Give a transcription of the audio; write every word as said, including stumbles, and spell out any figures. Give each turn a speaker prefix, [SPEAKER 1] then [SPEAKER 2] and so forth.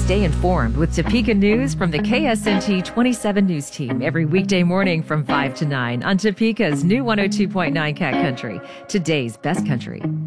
[SPEAKER 1] Stay informed with Topeka News from the K S N T twenty-seven News Team every weekday morning from five to nine on Topeka's new one oh two point nine Cat Country, today's best country.